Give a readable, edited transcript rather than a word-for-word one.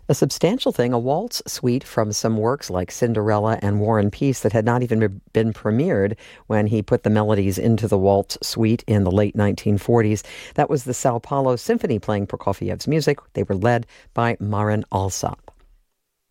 A substantial thing, a waltz suite from some works like Cinderella and War and Peace that had not even been premiered when he put the melodies into the waltz suite in the late 1940s. That was the Sao Paulo Symphony playing Prokofiev's music. They were led by Marin Alsop.